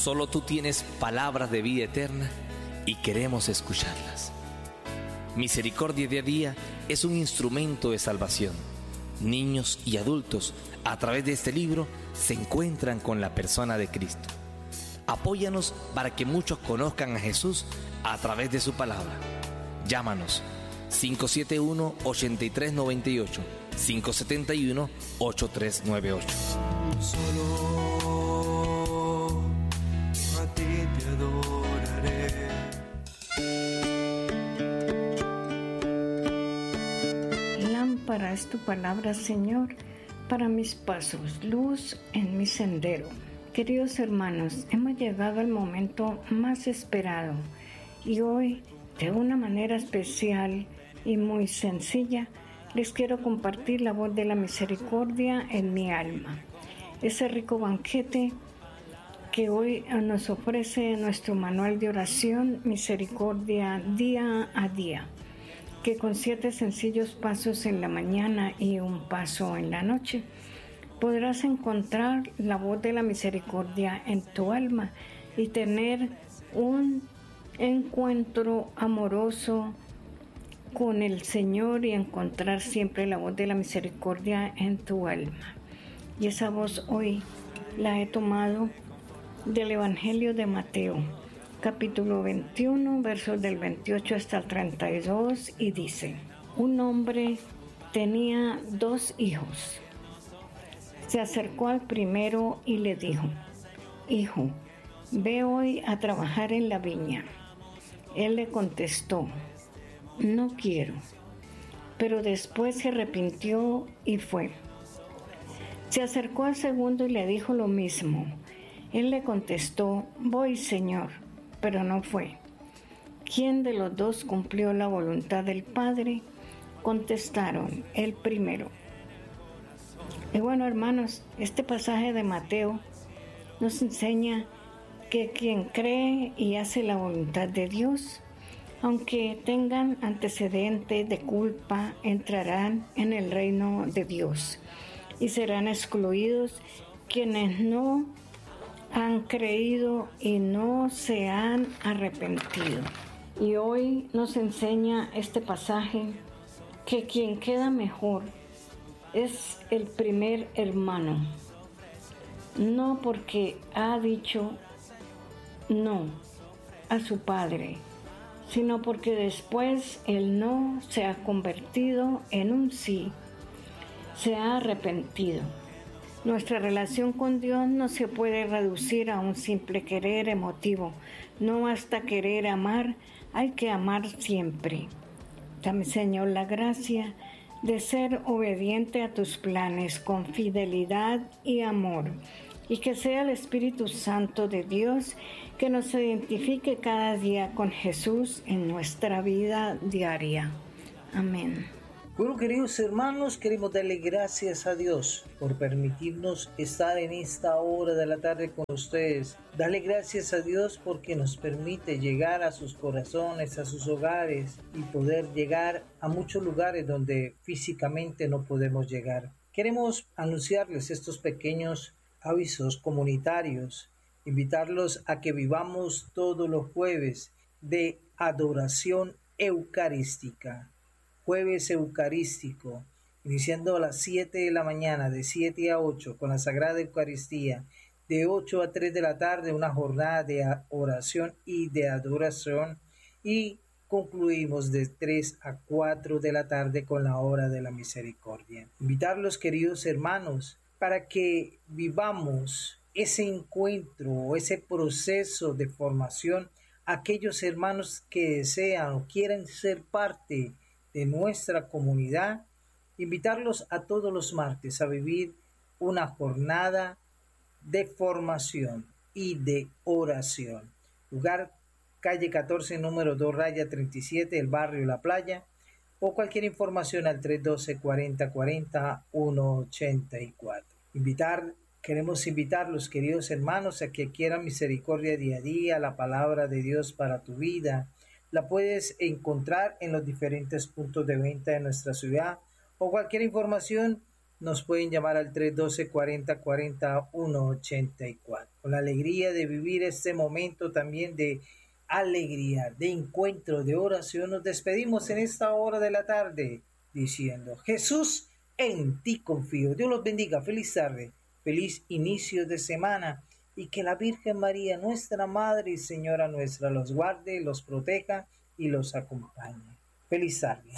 Solo tú tienes palabras de vida eterna y queremos escucharlas. Misericordia Día a Día es un instrumento de salvación. Niños y adultos, a través de este libro, se encuentran con la persona de Cristo. Apóyanos para que muchos conozcan a Jesús a través de su palabra. Llámanos 571-8398, 571-8398. Solo a ti te adoraré. Lámpara es tu palabra, Señor, para mis pasos, luz en mi sendero. Queridos hermanos, hemos llegado al momento más esperado y hoy, de una manera especial y muy sencilla, les quiero compartir la voz de la misericordia en mi alma. Ese rico banquete que hoy nos ofrece nuestro manual de oración, Misericordia Día a Día, que con 7 sencillos pasos en la mañana y un paso en la noche, podrás encontrar la voz de la misericordia en tu alma y tener un encuentro amoroso con el Señor y encontrar siempre la voz de la misericordia en tu alma. Y esa voz hoy la he tomado del Evangelio de Mateo, capítulo 21, versos del 28 hasta el 32, y dice: un hombre tenía 2 hijos. Se acercó al primero y le dijo: hijo, ve hoy a trabajar en la viña. Él le contestó: no quiero. Pero después se arrepintió y fue. Se acercó al segundo y le dijo lo mismo. Él le contestó: voy, Señor, pero no fue. ¿Quién de los 2 cumplió la voluntad del Padre? Contestaron: el primero. Y bueno, hermanos, este pasaje de Mateo nos enseña que quien cree y hace la voluntad de Dios, aunque tengan antecedentes de culpa, entrarán en el reino de Dios, y serán excluidos quienes no han creído y no se han arrepentido. Y hoy nos enseña este pasaje que quien queda mejor es el primer hermano, no porque ha dicho no a su padre, sino porque después el no se ha convertido en un sí, se ha arrepentido. Nuestra relación con Dios no se puede reducir a un simple querer emotivo. No basta querer amar, hay que amar siempre. Dame, Señor, la gracia de ser obediente a tus planes con fidelidad y amor, y que sea el Espíritu Santo de Dios que nos identifique cada día con Jesús en nuestra vida diaria. Amén. Bueno, queridos hermanos, queremos darle gracias a Dios por permitirnos estar en esta hora de la tarde con ustedes. Darle gracias a Dios porque nos permite llegar a sus corazones, a sus hogares y poder llegar a muchos lugares donde físicamente no podemos llegar. Queremos anunciarles estos pequeños avisos comunitarios, invitarlos a que vivamos todos los jueves de adoración eucarística. Jueves eucarístico, iniciando a las 7 de la mañana, de 7 a 8, con la Sagrada Eucaristía, de 8 a 3 de la tarde, una jornada de oración y de adoración, y concluimos de 3 a 4 de la tarde con la hora de la misericordia. Invitarlos, queridos hermanos, para que vivamos ese encuentro, ese proceso de formación, aquellos hermanos que desean o quieren ser parte de nuestra comunidad, invitarlos a todos los martes a vivir una jornada de formación y de oración. Lugar: calle 14, número 2-37, el barrio La Playa, o cualquier información al 312-4040-184. Queremos invitarlos, queridos hermanos, a que quieran misericordia día a día, la palabra de Dios para tu vida. La puedes encontrar en los diferentes puntos de venta de nuestra ciudad, o cualquier información nos pueden llamar al 312-4040-184. con la alegría de vivir este momento también de alegría, de encuentro, de oración, nos despedimos en esta hora de la tarde diciendo: Jesús, en ti confío. Dios los bendiga. Feliz tarde, feliz inicio de semana, y que la Virgen María, nuestra Madre y Señora nuestra, los guarde, los proteja y los acompañe. Feliz tarde.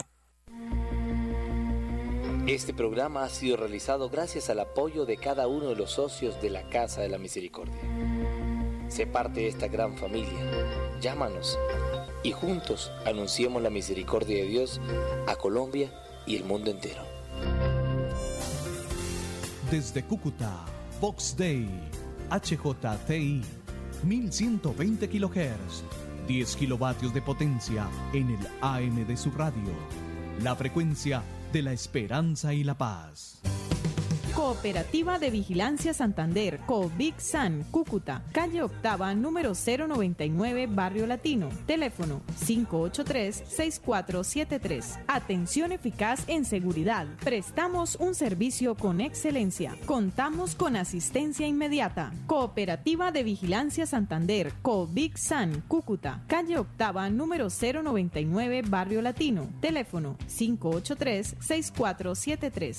Este programa ha sido realizado gracias al apoyo de cada uno de los socios de la Casa de la Misericordia. Sé parte de esta gran familia. Llámanos y juntos anunciemos la misericordia de Dios a Colombia y el mundo entero. Desde Cúcuta, Vox Day, HJTI, 1120 kHz, 10 kilovatios de potencia en el AM de su radio. La frecuencia de la esperanza y la paz. Cooperativa de Vigilancia Santander, COVIC-SAN, Cúcuta, calle Octava, número 099, Barrio Latino. Teléfono 583-6473. Atención eficaz en seguridad. Prestamos un servicio con excelencia. Contamos con asistencia inmediata. Cooperativa de Vigilancia Santander, COVIC-SAN, Cúcuta, calle Octava, número 099, Barrio Latino. Teléfono 583-6473.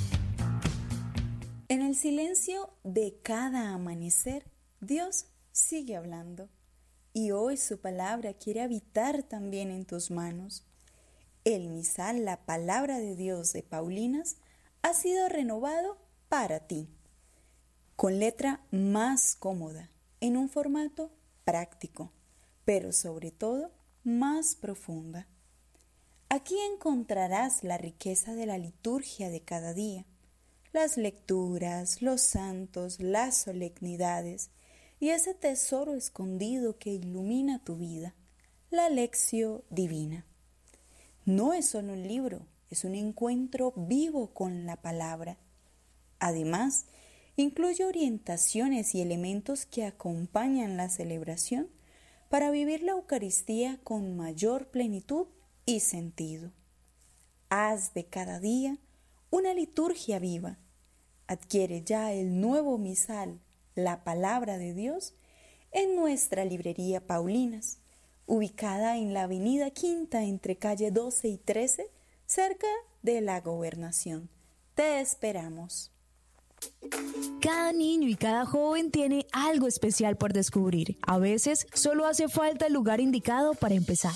En el silencio de cada amanecer, Dios sigue hablando. Y hoy su palabra quiere habitar también en tus manos. El misal, la palabra de Dios de Paulinas, ha sido renovado para ti. Con letra más cómoda, en un formato práctico, pero sobre todo más profunda. Aquí encontrarás la riqueza de la liturgia de cada día, las lecturas, los santos, las solemnidades y ese tesoro escondido que ilumina tu vida, la Lectio Divina. No es solo un libro, es un encuentro vivo con la palabra. Además, incluye orientaciones y elementos que acompañan la celebración para vivir la Eucaristía con mayor plenitud y sentido. Haz de cada día una liturgia viva. Adquiere ya el nuevo misal, la palabra de Dios, en nuestra librería Paulinas, ubicada en la avenida Quinta entre calle 12 y 13, cerca de la Gobernación. Te esperamos. Cada niño y cada joven tiene algo especial por descubrir. A veces solo hace falta el lugar indicado para empezar.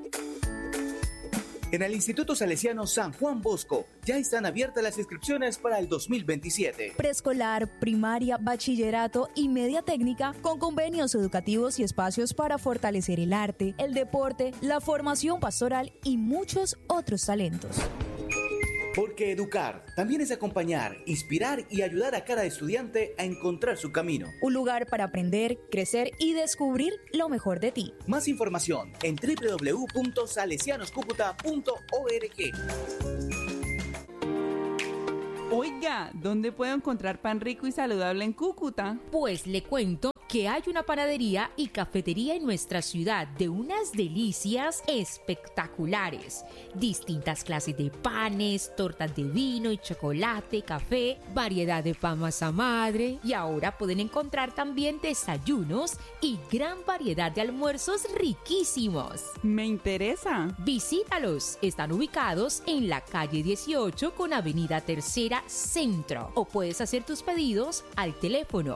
En el Instituto Salesiano San Juan Bosco ya están abiertas las inscripciones para el 2027. Preescolar, primaria, bachillerato y media técnica con convenios educativos y espacios para fortalecer el arte, el deporte, la formación pastoral y muchos otros talentos. Porque educar también es acompañar, inspirar y ayudar a cada estudiante a encontrar su camino. Un lugar para aprender, crecer y descubrir lo mejor de ti. Más información en www.salesianoscucuta.org. Oiga, ¿dónde puedo encontrar pan rico y saludable en Cúcuta? Pues le cuento que hay una panadería y cafetería en nuestra ciudad de unas delicias espectaculares. Distintas clases de panes, tortas de vino y chocolate, café, variedad de pan masa madre, y ahora pueden encontrar también desayunos y gran variedad de almuerzos riquísimos. Me interesa. Visítalos. Están ubicados en la calle 18 con avenida Tercera Centro, o puedes hacer tus pedidos al teléfono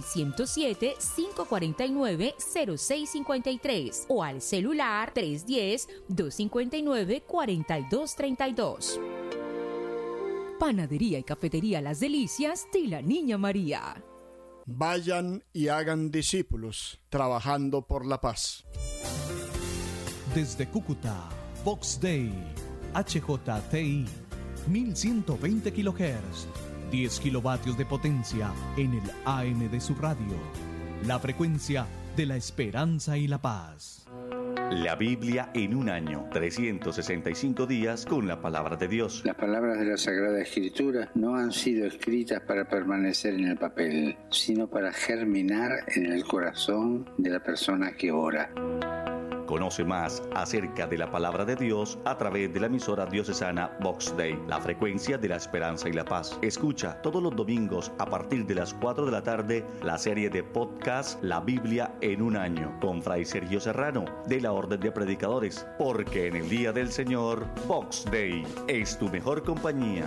607-549-0653 o al celular 310-259-4232. Panadería y cafetería Las Delicias de la Niña María. Vayan y hagan discípulos, trabajando por la paz. Desde Cúcuta, Vox Day, HJTI, 1120 kHz, 10 kilovatios de potencia en el AM de su radio. La frecuencia de la esperanza y la paz. La Biblia en un año, 365 días con la palabra de Dios. Las palabras de la Sagrada Escritura no han sido escritas para permanecer en el papel, sino para germinar en el corazón de la persona que ora. Conoce más acerca de la palabra de Dios a través de la emisora diocesana Vox Dei, la frecuencia de la esperanza y la paz. Escucha todos los domingos a partir de las 4 de la tarde la serie de podcast La Biblia en un año con Fray Sergio Serrano de la Orden de Predicadores, porque en el día del Señor, Vox Dei es tu mejor compañía.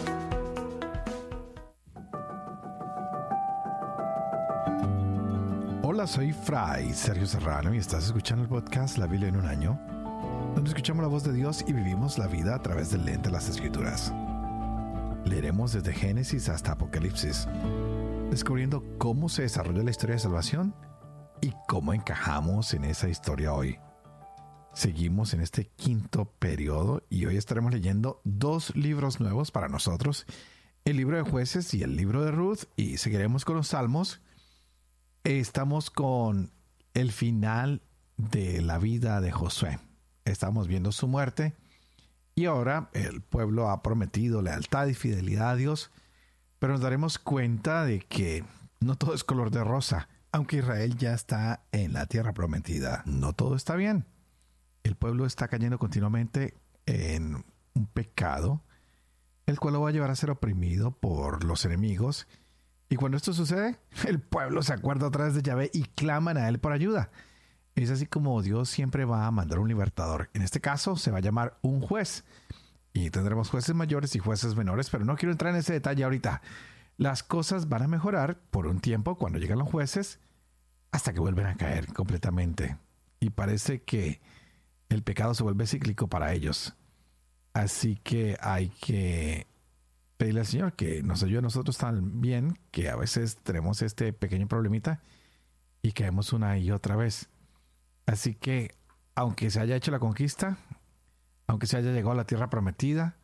Hola, soy Fray Sergio Serrano y estás escuchando el podcast La Biblia en un año, donde escuchamos la voz de Dios y vivimos la vida a través del lente de las Escrituras. Leeremos desde Génesis hasta Apocalipsis, descubriendo cómo se desarrolla la historia de salvación y cómo encajamos en esa historia hoy. Seguimos en este quinto periodo y hoy estaremos leyendo 2 libros nuevos para nosotros, el libro de Jueces y el libro de Ruth, y seguiremos con los Salmos. Estamos con el final de la vida de Josué. Estamos viendo su muerte y ahora el pueblo ha prometido lealtad y fidelidad a Dios, pero nos daremos cuenta de que no todo es color de rosa. Aunque Israel ya está en la tierra prometida, no todo está bien. El pueblo está cayendo continuamente en un pecado, el cual lo va a llevar a ser oprimido por los enemigos. Y cuando esto sucede, el pueblo se acuerda otra vez de Yahvé y claman a él por ayuda. Es así como Dios siempre va a mandar un libertador. En este caso se va a llamar un juez. Y tendremos jueces mayores y jueces menores, pero no quiero entrar en ese detalle ahorita. Las cosas van a mejorar por un tiempo cuando llegan los jueces, hasta que vuelven a caer completamente. Y parece que el pecado se vuelve cíclico para ellos. Así que hay que pedirle al Señor que nos ayude a nosotros también, que a veces tenemos este pequeño problemita y caemos una y otra vez. Así que, aunque se haya hecho la conquista, aunque se haya llegado a la tierra prometida,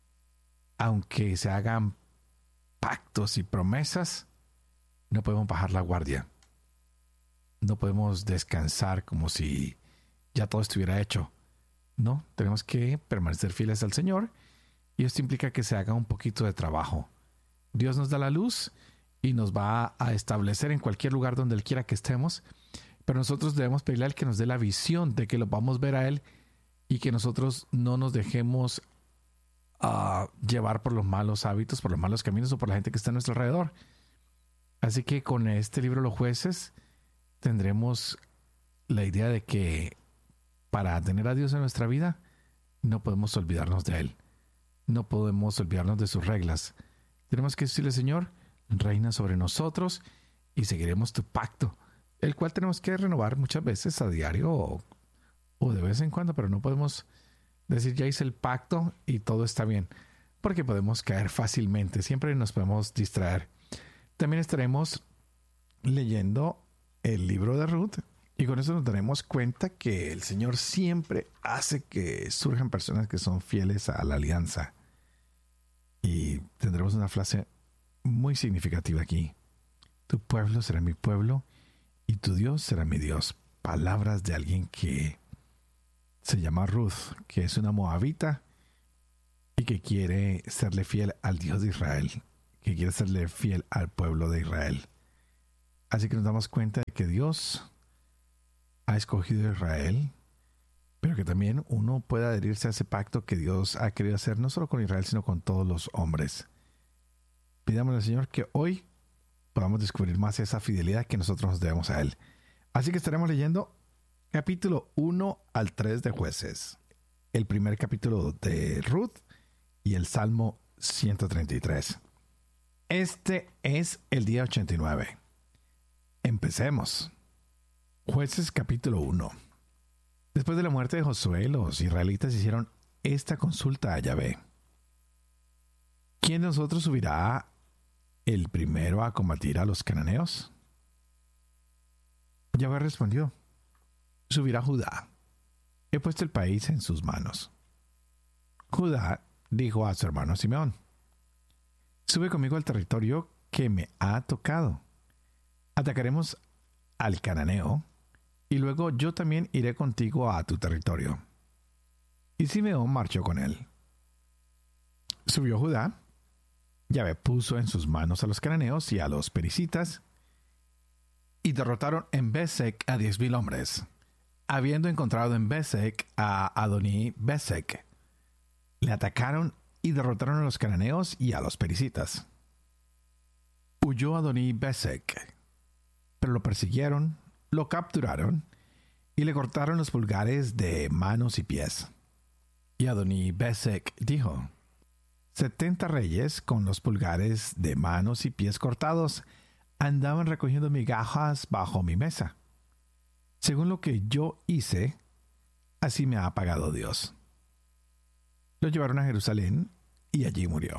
aunque se hagan pactos y promesas, no podemos bajar la guardia. No podemos descansar como si ya todo estuviera hecho. No, tenemos que permanecer fieles al Señor. Y esto implica que se haga un poquito de trabajo. Dios nos da la luz y nos va a establecer en cualquier lugar donde Él quiera que estemos. Pero nosotros debemos pedirle a Él que nos dé la visión de que lo vamos a ver a Él y que nosotros no nos dejemos llevar por los malos hábitos, por los malos caminos o por la gente que está a nuestro alrededor. Así que con este libro Los Jueces tendremos la idea de que para tener a Dios en nuestra vida no podemos olvidarnos de Él. No podemos olvidarnos de sus reglas. Tenemos que decirle, Señor, reina sobre nosotros y seguiremos tu pacto, el cual tenemos que renovar muchas veces a diario o de vez en cuando, pero no podemos decir ya hice el pacto y todo está bien, porque podemos caer fácilmente, siempre nos podemos distraer. También estaremos leyendo el libro de Ruth y con eso nos daremos cuenta que el Señor siempre hace que surjan personas que son fieles a la alianza. Y tendremos una frase muy significativa aquí. Tu pueblo será mi pueblo y tu Dios será mi Dios. Palabras de alguien que se llama Ruth, que es una moabita y que quiere serle fiel al Dios de Israel, que quiere serle fiel al pueblo de Israel. Así que nos damos cuenta de que Dios ha escogido a Israel, pero que también uno puede adherirse a ese pacto que Dios ha querido hacer, no solo con Israel, sino con todos los hombres. Pidámosle al Señor que hoy podamos descubrir más esa fidelidad que nosotros nos debemos a Él. Así que estaremos leyendo capítulo 1 al 3 de Jueces, el primer capítulo de Ruth y el Salmo 133. Este es el día 89. Empecemos. Jueces capítulo 1. Después de la muerte de Josué, los israelitas hicieron esta consulta a Yahvé. ¿Quién de nosotros subirá el primero a combatir a los cananeos? Yahvé respondió, subirá Judá. He puesto el país en sus manos. Judá dijo a su hermano Simeón, sube conmigo al territorio que me ha tocado. Atacaremos al cananeo y luego yo también iré contigo a tu territorio. Y Simeón marchó con él. Subió Judá. Yahvé puso en sus manos a los cananeos y a los pericitas y derrotaron en Besek a 10,000 hombres. habiendo encontrado en Besek a Adoní Besek, le atacaron y derrotaron a los cananeos y a los pericitas. Huyó Adoní Besek, pero lo persiguieron, lo capturaron y le cortaron los pulgares de manos y pies. Y Adoní Besek dijo: 70 reyes con los pulgares de manos y pies cortados andaban recogiendo migajas bajo mi mesa. Según lo que yo hice, así me ha pagado Dios. Lo llevaron a Jerusalén y allí murió.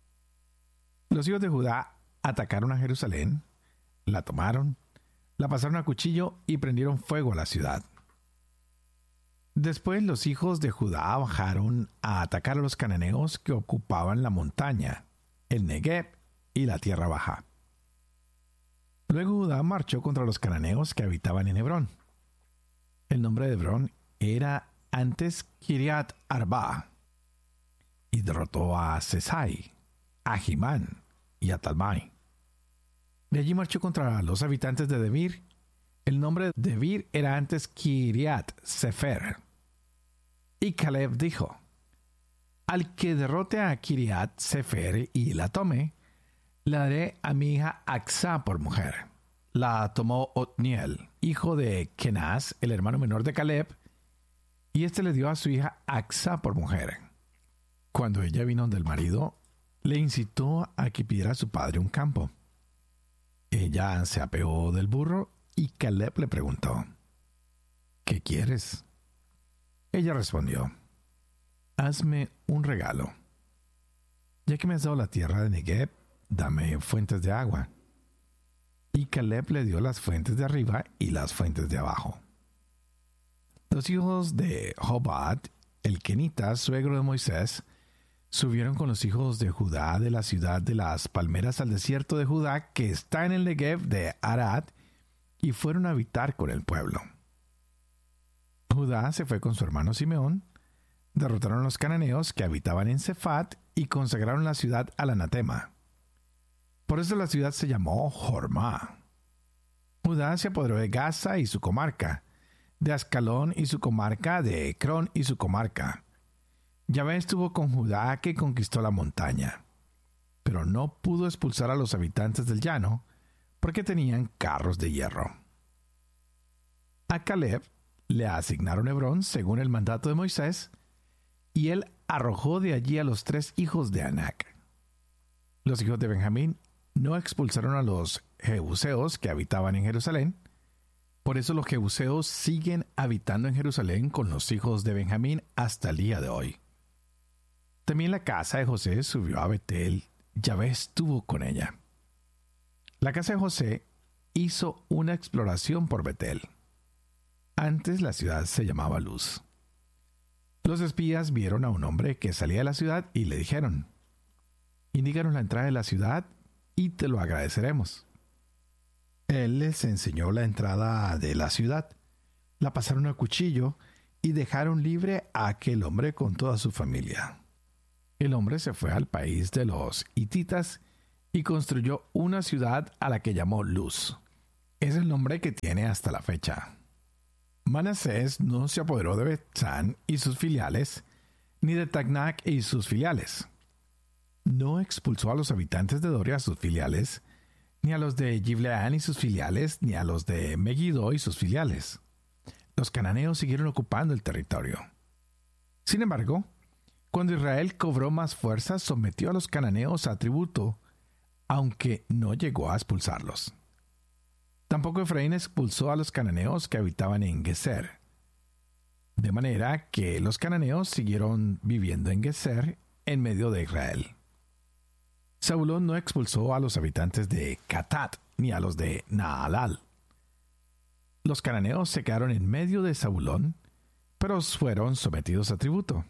Los hijos de Judá atacaron a Jerusalén, la tomaron, la pasaron a cuchillo y prendieron fuego a la ciudad. Después los hijos de Judá bajaron a atacar a los cananeos que ocupaban la montaña, el Negev y la tierra baja. Luego Judá marchó contra los cananeos que habitaban en Hebrón. El nombre de Hebrón era antes Kiriat Arba, y derrotó a Sesai, a Jimán y a Talmai. De allí marchó contra los habitantes de Debir. El nombre de Debir era antes Kiriat Sefer. Y Caleb dijo: al que derrote a Kiriat Sefer y la tome, le daré a mi hija Aksá por mujer. La tomó Otniel, hijo de Kenaz, el hermano menor de Caleb, y éste le dio a su hija Aksá por mujer. Cuando ella vino del marido, le incitó a que pidiera a su padre un campo. Ella se apeó del burro y Caleb le preguntó: ¿qué quieres? Ella respondió: hazme un regalo. Ya que me has dado la tierra de Negev, dame fuentes de agua. Y Caleb le dio las fuentes de arriba y las fuentes de abajo. Los hijos de Hobad, el kenita, suegro de Moisés, subieron con los hijos de Judá de la ciudad de las palmeras al desierto de Judá, que está en el Negev de Arad, y fueron a habitar con el pueblo. Judá se fue con su hermano Simeón, derrotaron a los cananeos que habitaban en Sefat y consagraron la ciudad al anatema. Por eso la ciudad se llamó Jormá. Judá se apoderó de Gaza y su comarca, de Ascalón y su comarca, de Ecrón y su comarca. Yahvé estuvo con Judá, que conquistó la montaña, pero no pudo expulsar a los habitantes del llano, porque tenían carros de hierro. A Caleb le asignaron Hebrón según el mandato de Moisés, y él arrojó de allí a los 3 hijos de Anac. Los hijos de Benjamín no expulsaron a los jebuseos que habitaban en Jerusalén. Por eso los jebuseos siguen habitando en Jerusalén con los hijos de Benjamín hasta el día de hoy. También la casa de José subió a Betel. Yahvé estuvo con ella. La casa de José hizo una exploración por Betel. Antes la ciudad se llamaba Luz. Los espías vieron a un hombre que salía de la ciudad y le dijeron: indícanos la entrada de la ciudad y te lo agradeceremos. Él les enseñó la entrada de la ciudad, la pasaron a cuchillo y dejaron libre a aquel hombre con toda su familia. El hombre se fue al país de los hititas y construyó una ciudad a la que llamó Luz. Es el nombre que tiene hasta la fecha. Manasés no se apoderó de Bet-San y sus filiales, ni de Tacnac y sus filiales. No expulsó a los habitantes de Doria sus filiales, ni a los de Gibleán y sus filiales, ni a los de Megiddo y sus filiales. Los cananeos siguieron ocupando el territorio. Sin embargo, cuando Israel cobró más fuerza, sometió a los cananeos a tributo, aunque no llegó a expulsarlos. Tampoco Efraín expulsó a los cananeos que habitaban en Geser. De manera que los cananeos siguieron viviendo en Geser en medio de Israel. Zabulón no expulsó a los habitantes de Catat ni a los de Naalal. Los cananeos se quedaron en medio de Zabulón, pero fueron sometidos a tributo.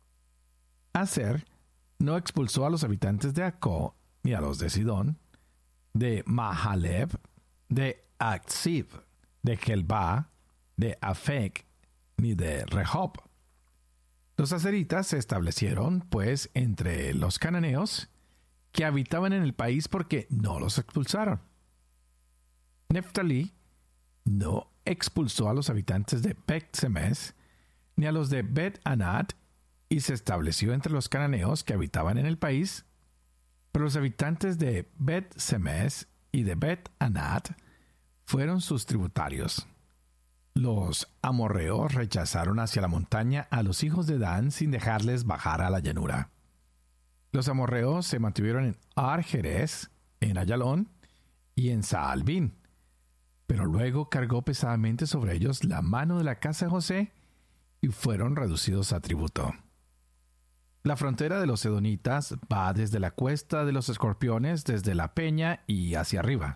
Aser no expulsó a los habitantes de Acó ni a los de Sidón, de Mahaleb, de Aksib, de Gelba, de Afek, ni de Rehob. Los aseritas se establecieron, pues, entre los cananeos que habitaban en el país porque no los expulsaron. Neftalí no expulsó a los habitantes de Bet-Semes, ni a los de Bet-Anat, y se estableció entre los cananeos que habitaban en el país. Pero los habitantes de Bet-Semes y de Bet-Anat fueron sus tributarios. Los amorreos rechazaron hacia la montaña a los hijos de Dan sin dejarles bajar a la llanura. Los amorreos se mantuvieron en Argeres, en Ayalón y en Saalbín, pero luego cargó pesadamente sobre ellos la mano de la casa de José y fueron reducidos a tributo. La frontera de los edonitas va desde la cuesta de los escorpiones, desde la peña y hacia arriba.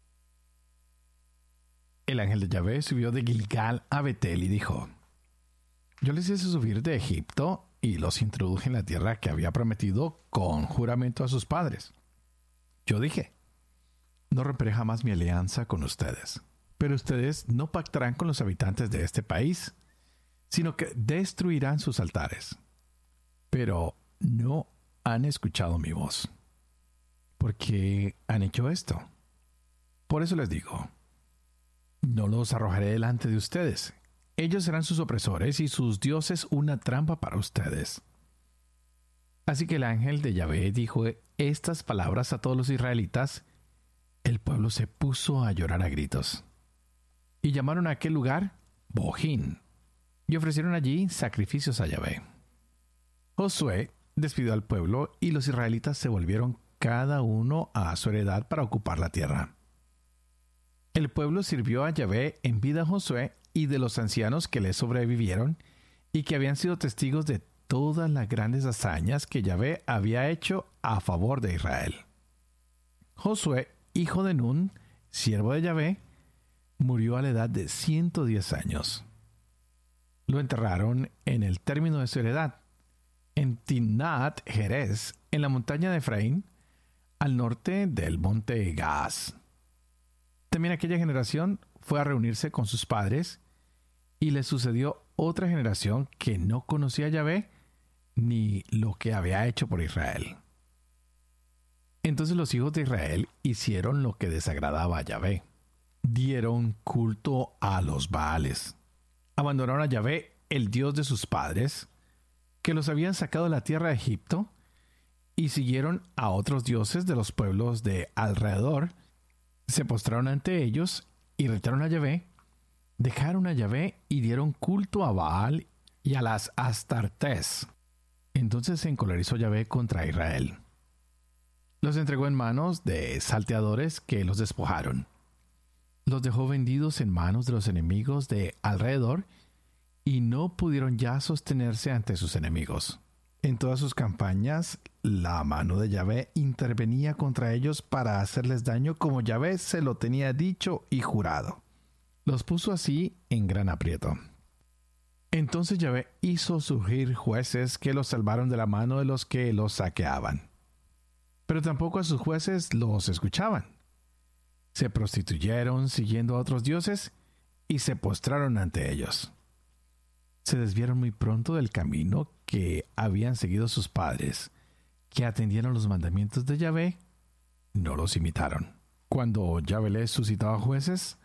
El ángel de Yahvé subió de Gilgal a Betel y dijo: Yo les hice subir de Egipto y los introduje en la tierra que había prometido con juramento a sus padres. Yo dije: No romperé jamás mi alianza con ustedes, pero ustedes no pactarán con los habitantes de este país, sino que destruirán sus altares. Pero no han escuchado mi voz. ¿Por qué han hecho esto? Por eso les digo: no los arrojaré delante de ustedes. Ellos serán sus opresores y sus dioses una trampa para ustedes. Así que el ángel de Yahvé dijo estas palabras a todos los israelitas. El pueblo se puso a llorar a gritos. Y llamaron a aquel lugar Bojín, y ofrecieron allí sacrificios a Yahvé. Josué despidió al pueblo y los israelitas se volvieron cada uno a su heredad para ocupar la tierra. El pueblo sirvió a Yahvé en vida a Josué y de los ancianos que le sobrevivieron y que habían sido testigos de todas las grandes hazañas que Yahvé había hecho a favor de Israel. Josué, hijo de Nun, siervo de Yahvé, murió a la edad de 110 años. Lo enterraron en el término de su heredad, en Timnat Jerez, en la montaña de Efraín, al norte del monte Gaas. También aquella generación fue a reunirse con sus padres, y le sucedió otra generación que no conocía a Yahvé ni lo que había hecho por Israel. Entonces los hijos de Israel hicieron lo que desagradaba a Yahvé. Dieron culto a los Baales. Abandonaron a Yahvé, el Dios de sus padres, que los habían sacado de la tierra de Egipto, y siguieron a otros dioses de los pueblos de alrededor. Se postraron ante ellos y retaron a Yahvé, dejaron a Yahvé y dieron culto a Baal y a las Astartés. Entonces se encolerizó Yahvé contra Israel. Los entregó en manos de salteadores que los despojaron. Los dejó vendidos en manos de los enemigos de alrededor y no pudieron ya sostenerse ante sus enemigos. En todas sus campañas, la mano de Yahvé intervenía contra ellos para hacerles daño como Yahvé se lo tenía dicho y jurado. Los puso así en gran aprieto. Entonces Yahvé hizo surgir jueces que los salvaron de la mano de los que los saqueaban. Pero tampoco a sus jueces los escuchaban. Se prostituyeron siguiendo a otros dioses y se postraron ante ellos. Se desviaron muy pronto del camino que habían seguido sus padres, que atendieron los mandamientos de Yahvé, no los imitaron. Cuando Yahvé les suscitaba jueces,